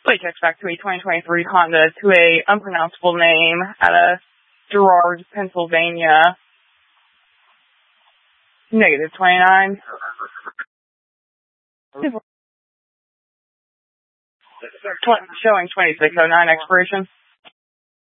Plate checks back to a 2023 Honda to a unpronounceable name out of Girard, Pennsylvania. Negative 29. Showing 2609 expiration.